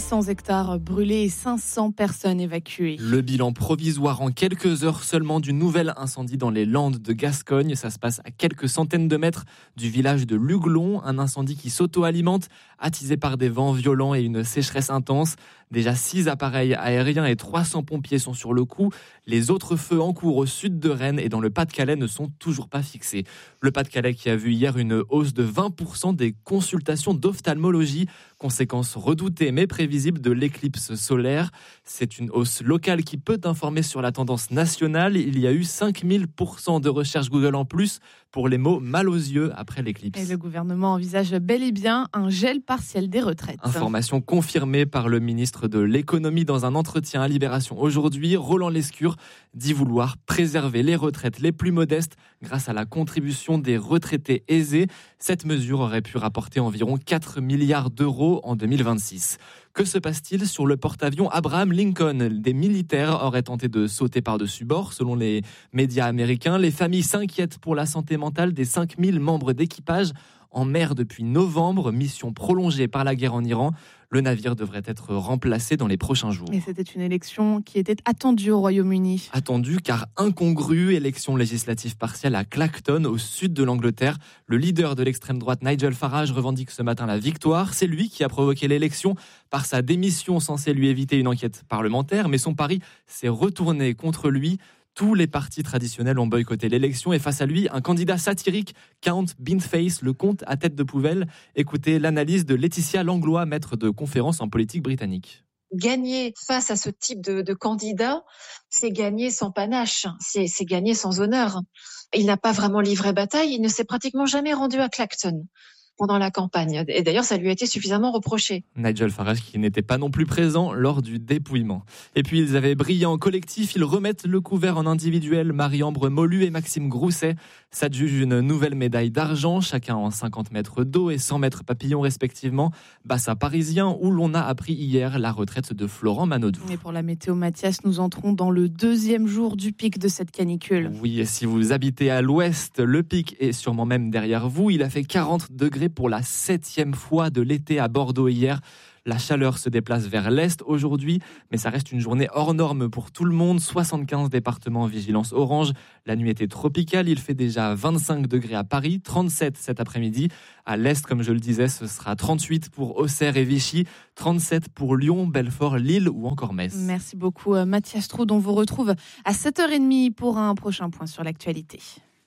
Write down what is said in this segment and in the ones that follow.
600 hectares brûlés et 500 personnes évacuées. Le bilan provisoire en quelques heures seulement du nouvel incendie dans les Landes de Gascogne. Ça se passe à quelques centaines de mètres du village de Luglon. Un incendie qui s'auto-alimente, attisé par des vents violents et une sécheresse intense. Déjà 6 appareils aériens et 300 pompiers sont sur le coup. Les autres feux en cours au sud de Rennes et dans le Pas-de-Calais ne sont toujours pas fixés. Le Pas-de-Calais qui a vu hier une hausse de 20% des consultations d'ophtalmologie, conséquence redoutée mais prévisible de l'éclipse solaire. C'est une hausse locale qui peut informer sur la tendance nationale. Il y a eu 5000% de recherches Google en plus pour les mots mal aux yeux après l'éclipse. Et le gouvernement envisage bel et bien un gel partiel des retraites. Information confirmée par le ministre de l'économie dans un entretien à Libération aujourd'hui. Roland Lescure dit vouloir préserver les retraites les plus modestes grâce à la contribution des retraités aisés. Cette mesure aurait pu rapporter environ 4 milliards d'euros en 2026. Que se passe-t-il sur le porte-avions Abraham Lincoln ? Des militaires auraient tenté de sauter par-dessus bord, selon les médias américains. Les familles s'inquiètent pour la santé mentale des 5000 membres d'équipage en mer depuis novembre, mission prolongée par la guerre en Iran. Le navire devrait être remplacé dans les prochains jours. Et c'était une élection qui était attendue au Royaume-Uni. Attendue car incongrue, élection législative partielle à Clacton, au sud de l'Angleterre. Le leader de l'extrême droite, Nigel Farage, revendique ce matin la victoire. C'est lui qui a provoqué l'élection par sa démission censée lui éviter une enquête parlementaire. Mais son pari s'est retourné contre lui. Tous les partis traditionnels ont boycotté l'élection et face à lui, un candidat satirique, Count Beanface, le comte à tête de poubelle. Écoutez l'analyse de Laetitia Langlois, maître de conférences en politique britannique. Gagner face à ce type de candidat, c'est gagner sans panache, c'est gagner sans honneur. Il n'a pas vraiment livré bataille, il ne s'est pratiquement jamais rendu à Clacton pendant la campagne. Et d'ailleurs, ça lui a été suffisamment reproché. Nigel Farage qui n'était pas non plus présent lors du dépouillement. Et puis, ils avaient brillé en collectif. Ils remettent le couvert en individuel. Marie-Ambre Molu et Maxime Grousset s'adjugent une nouvelle médaille d'argent, chacun en 50 mètres d'eau et 100 mètres papillon respectivement. Bassin parisien où l'on a appris hier la retraite de Florent Manodou. Et pour la météo, Mathias, nous entrons dans le 2e jour du pic de cette canicule. Oui, et si vous habitez à l'ouest, le pic est sûrement même derrière vous. Il a fait 40 degrés pour la 7e fois de l'été à Bordeaux hier. La chaleur se déplace vers l'est aujourd'hui, mais ça reste une journée hors norme pour tout le monde. 75 départements en vigilance orange. La nuit était tropicale, il fait déjà 25 degrés à Paris, 37 cet après-midi. À l'est, comme je le disais, ce sera 38 pour Auxerre et Vichy, 37 pour Lyon, Belfort, Lille ou encore Metz. Merci beaucoup Mathias Troud, on vous retrouve à 7h30 pour un prochain point sur l'actualité.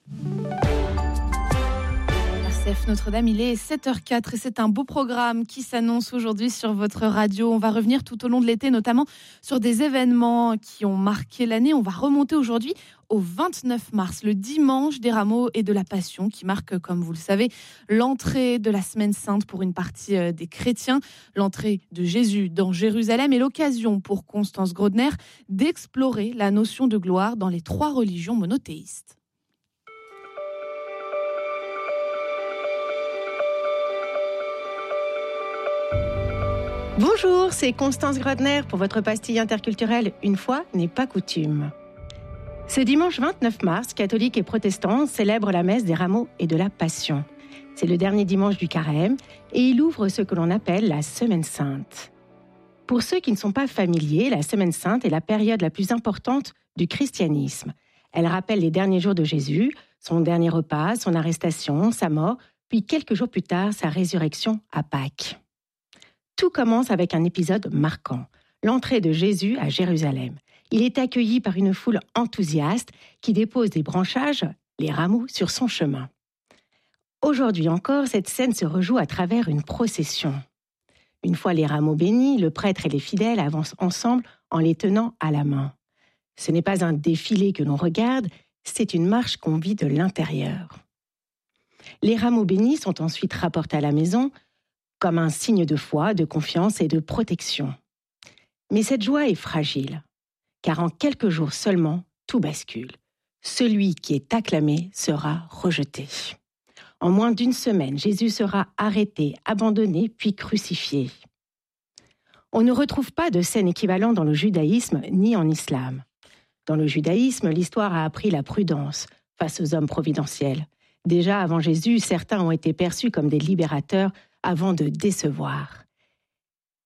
Notre-Dame, il est 7h04 et c'est un beau programme qui s'annonce aujourd'hui sur votre radio. On va revenir tout au long de l'été, notamment sur des événements qui ont marqué l'année. On va remonter aujourd'hui au 29 mars, le dimanche des Rameaux et de la Passion, qui marque, comme vous le savez, l'entrée de la Semaine Sainte pour une partie des chrétiens, l'entrée de Jésus dans Jérusalem et l'occasion pour Constance Grodner d'explorer la notion de gloire dans les 3 religions monothéistes. Bonjour, c'est Constance Grodner pour votre pastille interculturelle Une fois n'est pas coutume. Ce dimanche 29 mars, catholiques et protestants célèbrent la messe des Rameaux et de la Passion. C'est le dernier dimanche du carême et il ouvre ce que l'on appelle la Semaine Sainte. Pour ceux qui ne sont pas familiers, la Semaine Sainte est la période la plus importante du christianisme. Elle rappelle les derniers jours de Jésus, son dernier repas, son arrestation, sa mort, puis quelques jours plus tard, sa résurrection à Pâques. Tout commence avec un épisode marquant, l'entrée de Jésus à Jérusalem. Il est accueilli par une foule enthousiaste qui dépose des branchages, les rameaux, sur son chemin. Aujourd'hui encore, cette scène se rejoue à travers une procession. Une fois les rameaux bénis, le prêtre et les fidèles avancent ensemble en les tenant à la main. Ce n'est pas un défilé que l'on regarde, c'est une marche qu'on vit de l'intérieur. Les rameaux bénis sont ensuite rapportés à la maison, comme un signe de foi, de confiance et de protection. Mais cette joie est fragile, car en quelques jours seulement, tout bascule. Celui qui est acclamé sera rejeté. En moins d'une semaine, Jésus sera arrêté, abandonné, puis crucifié. On ne retrouve pas de scène équivalente dans le judaïsme ni en islam. Dans le judaïsme, l'histoire a appris la prudence face aux hommes providentiels. Déjà avant Jésus, certains ont été perçus comme des libérateurs avant de décevoir.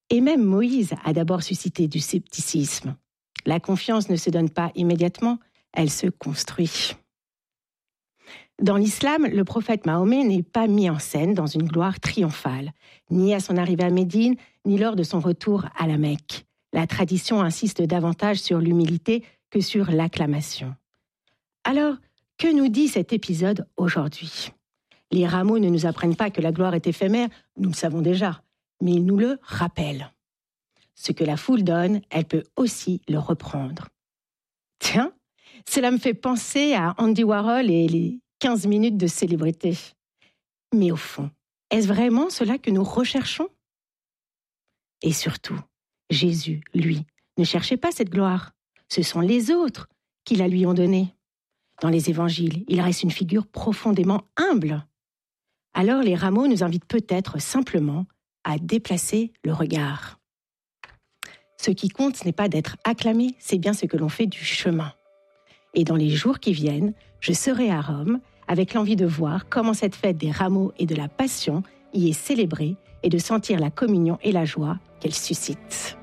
Et même Moïse a d'abord suscité du scepticisme. La confiance ne se donne pas immédiatement, elle se construit. Dans l'islam, le prophète Mahomet n'est pas mis en scène dans une gloire triomphale, ni à son arrivée à Médine, ni lors de son retour à la Mecque. La tradition insiste davantage sur l'humilité que sur l'acclamation. Alors, que nous dit cet épisode aujourd'hui ? Les rameaux ne nous apprennent pas que la gloire est éphémère, nous le savons déjà, mais ils nous le rappellent. Ce que la foule donne, elle peut aussi le reprendre. Tiens, cela me fait penser à Andy Warhol et les 15 minutes de célébrité. Mais au fond, est-ce vraiment cela que nous recherchons ? Et surtout, Jésus, lui, ne cherchait pas cette gloire. Ce sont les autres qui la lui ont donnée. Dans les évangiles, il reste une figure profondément humble. Alors les rameaux nous invitent peut-être simplement à déplacer le regard. Ce qui compte, ce n'est pas d'être acclamé, c'est bien ce que l'on fait du chemin. Et dans les jours qui viennent, je serai à Rome avec l'envie de voir comment cette fête des rameaux et de la Passion y est célébrée et de sentir la communion et la joie qu'elle suscite.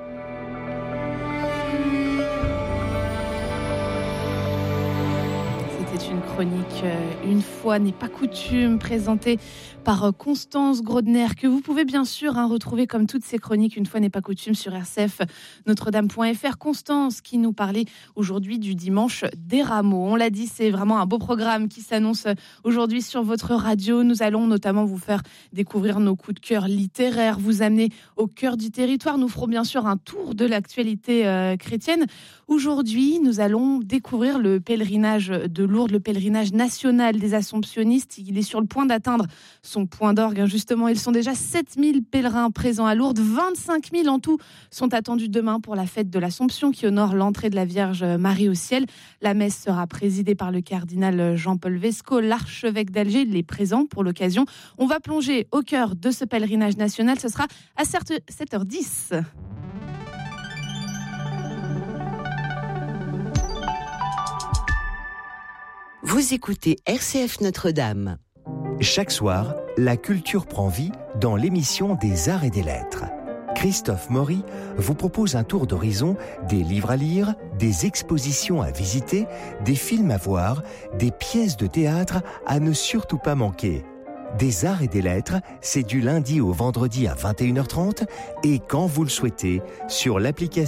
C'était une chronique Une fois n'est pas coutume, présentée par Constance Grodner, que vous pouvez bien sûr retrouver comme toutes ces chroniques Une fois n'est pas coutume sur RCF Notre-Dame.fr. Constance qui nous parlait aujourd'hui du dimanche des rameaux. On l'a dit, c'est vraiment un beau programme qui s'annonce aujourd'hui sur votre radio. Nous allons notamment vous faire découvrir nos coups de cœur littéraires, vous amener au cœur du territoire. Nous ferons bien sûr un tour de l'actualité chrétienne. Aujourd'hui, nous allons découvrir le pèlerinage de Lourdes, le pèlerinage national des Assomptionnistes. Il est sur le point d'atteindre son point d'orgue. Justement, ils sont déjà 7000 pèlerins présents à Lourdes. 25 000 en tout sont attendus demain pour la fête de l'Assomption qui honore l'entrée de la Vierge Marie au ciel. La messe sera présidée par le cardinal Jean-Paul Vesco, l'archevêque d'Alger. Il est présent pour l'occasion. On va plonger au cœur de ce pèlerinage national. Ce sera à 7h10. Vous écoutez RCF Notre-Dame. Chaque soir, la culture prend vie dans l'émission des Arts et des Lettres. Christophe Maury vous propose un tour d'horizon des livres à lire, des expositions à visiter, des films à voir, des pièces de théâtre à ne surtout pas manquer. Des Arts et des Lettres, c'est du lundi au vendredi à 21h30 et quand vous le souhaitez, sur l'application